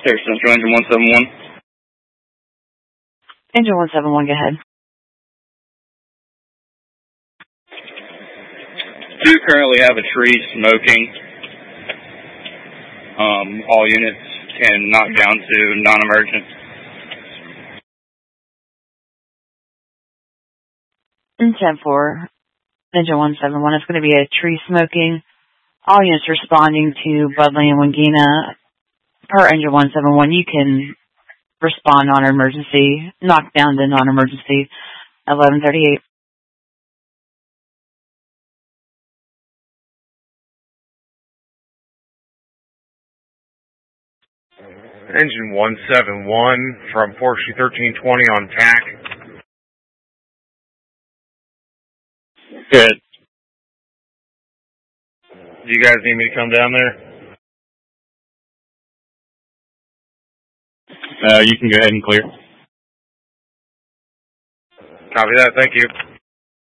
Air Central, engine 171. Engine 171, go ahead. Do currently have a tree smoking. All units can knock down to non-emergent. 10-4, engine 171. It's going to be a tree smoking. All units responding to Budley and Wingina. Per engine 171, you can respond non-emergency, knock down to non-emergency, 1138. Engine 171 from Porsche 1320 on TAC. Good. Do you guys need me to come down there? You can go ahead and clear. Copy that, thank you.